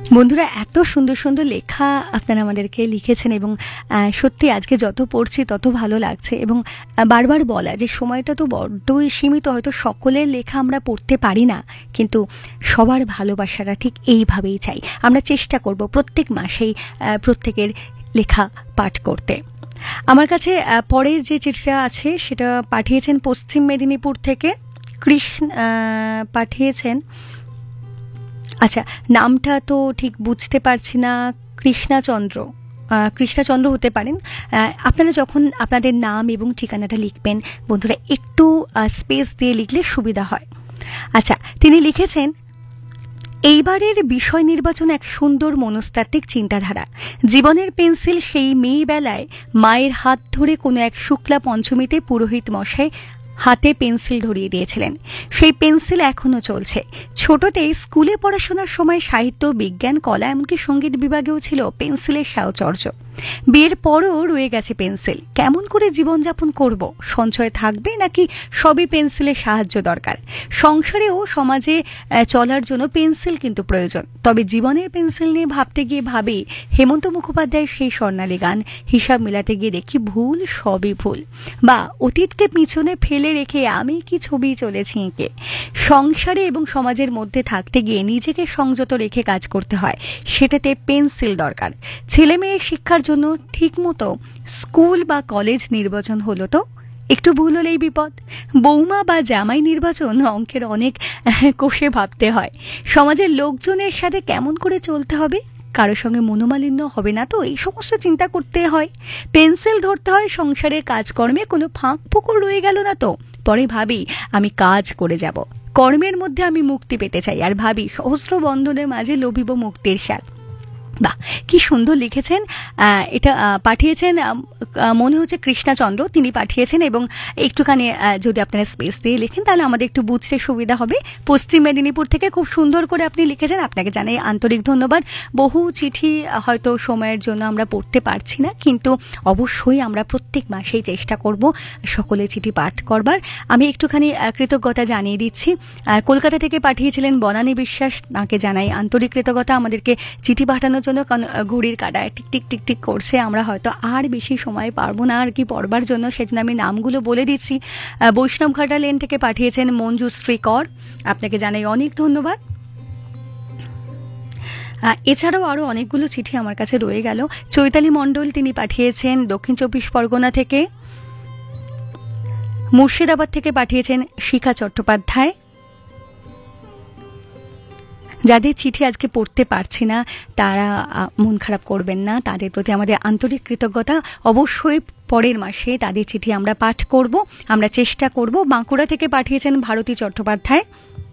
বন্ধুরা, এত সুন্দর সুন্দর লেখা আপনারা আমাদেরকে লিখেছেন এবং সত্যি আজকে যত পড়ছি তত ভালো লাগছে। এবং বারবার বলা যে সময়টা তো বড্ডই সীমিত, হয়তো সকলের লেখা আমরা পড়তে পারি না, কিন্তু সবার ভালোবাসাটা ঠিক এইভাবেই চাই। আমরা চেষ্টা করব প্রত্যেক মাসেই প্রত্যেকের লেখা পাঠ করতে। আমার কাছে পরের যে চিঠিটা আছে সেটা পাঠিয়েছেন পশ্চিম মেদিনীপুর থেকে কৃষ্ণ পাঠিয়েছেন। আচ্ছা, নামটা তো ঠিক বুঝতে পারছি না। কৃষ্ণাচন্দ্র হতে পারেন। আপনারা যখন আপনাদের নাম এবং ঠিকানাটা লিখবেন বন্ধুরা, একটু স্পেস দিয়ে লিখলে সুবিধা হয়। আচ্ছা, তিনি লিখেছেন, এইবারের বিষয় নির্বাচন এক সুন্দর মনস্তাত্ত্বিক চিন্তাধারা। জীবনের পেন্সিল সেই মেয়েবেলায় মায়ের হাত ধরে কোনো এক শুক্লা পঞ্চমীতে পুরোহিত মশাই হাতে পেন্সিল ধরিয়ে দিয়েছিলেন। সেই পেন্সিল এখনও চলছে। ছোটতেই স্কুলে পড়াশোনার সময় সাহিত্য, বিজ্ঞান, কলা, এমনকি সঙ্গীত বিভাগেও ছিল পেন্সিলের সাহচর্য। বিয়ের পরও রয়ে গেছে পেন্সিল। কেমন করে জীবনযাপন করব? সঞ্চয় থাকবে নাকি সবই পেন্সিলের সাহায্য দরকার? সংসারেও সমাজে চলার জন্য পেন্সিল কিন্তু প্রয়োজন। তবে জীবনের পেন্সিল নিয়ে ভাবতে গিয়ে ভাবি হেমন্ত মুখোপাধ্যায়ের সেই স্বর্ণালী গান, হিসাব মিলাতে গিয়ে দেখি ভুল সবই ভুল, বা অতীতকে পিছনে ফেলে রেখে আমি কি ছবি চলেছি এঁকে। সংসারে এবং সমাজের মধ্যে থাকতে গিয়ে নিজেকে সংযত রেখে কাজ করতে হয়, সেটাতে পেন্সিল দরকার। ছেলে মেয়ের শিক্ষার জন্য ঠিকমতো স্কুল বা কলেজ নির্বাচন হলো তো একটু ভুল হলেই বিপদ। বৌমা বা জামাই নির্বাচন অঙ্কের অনেক কোষে ভাবতে হয়। সমাজের লোকজনের সাথে কেমন করে চলতে হবে, কারোর সঙ্গে মনোমালিন্য হবে না তো, এই সমস্ত চিন্তা করতে হয়। পেন্সিল ধরতে হয় সংসারের কাজকর্মে, কোনো ফাঁক ফোকর রয়ে গেল না তো। পরে ভাবি আমি কাজ করে যাব, কর্মের মধ্যে আমি মুক্তি পেতে চাই, আর ভাবি সহস্র বন্ধনের মাঝে লভিব মুক্তির স্বাদ। বাহ, কি সুন্দর লিখেছেন। এটা পাঠিয়েছেন মনে হচ্ছে কৃষ্ণাচন্দ্র, তিনি পাঠিয়েছেন। এবং একটুখানি যদি আপনারা স্পেস দিয়ে লেখেন তাহলে আমাদের একটু বুঝতে সুবিধা হবে। পশ্চিম মেদিনীপুর থেকে খুব সুন্দর করে আপনি লিখেছেন, আপনাকে জানাই আন্তরিক ধন্যবাদ। বহু চিঠি হয়তো সময়ের জন্য আমরা পড়তে পারছি না, কিন্তু অবশ্যই আমরা প্রত্যেক মাসেই চেষ্টা করব সকলে চিঠি পাঠ করবার। আমি একটুখানি কৃতজ্ঞতা জানিয়ে দিচ্ছি। কলকাতা থেকে পাঠিয়েছিলেন বনানী বিশ্বাস, তাকে জানাই আন্তরিক কৃতজ্ঞতা আমাদেরকে চিঠি পাঠানোর জন্য। কারণ ঘড়ির কাঁটায় টিক টিক টিক টিক করছে, আমরা হয়তো আর বেশি সময় পারবো না আর কি পড়বার জন্য, সেজন্য আমি নামগুলো বলে দিচ্ছি। বৈষ্ণবঘাটা লেন থেকে পাঠিয়েছেন মঞ্জুশ্রী কর, আপনাকে জানাই অনেক ধন্যবাদ। এছাড়াও আরও অনেকগুলো চিঠি আমার কাছে রয়ে গেল। চৈতালি মণ্ডল, তিনি পাঠিয়েছেন দক্ষিণ চব্বিশ পরগনা থেকে। মুর্শিদাবাদ থেকে পাঠিয়েছেন শিখা চট্টোপাধ্যায়। যাদের চিঠি আজকে পড়তে পারছি না তারা মন খারাপ করবেন না, তাদের প্রতি আমাদের আন্তরিক কৃতজ্ঞতা। অবশ্যই পরের মাসে তাদের চিঠি আমরা পাঠ করব, আমরা চেষ্টা করব। বাঁকুড়া থেকে পাঠিয়েছেন ভারতী চট্টোপাধ্যায়।